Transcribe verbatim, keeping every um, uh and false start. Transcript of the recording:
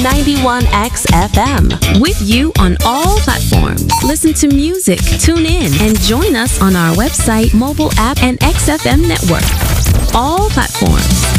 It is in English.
ninety-one X F M. With you on all platforms. Listen to music, tune in, and join us on our website, mobile app, and X F M network. All platforms.